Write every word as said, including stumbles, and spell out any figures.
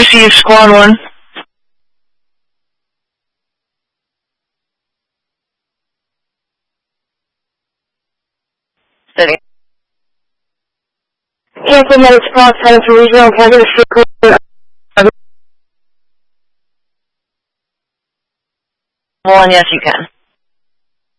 Receive squad one. Steady. Cancel medic response heading to regional. Can I get a strip clear? One, yes, you can.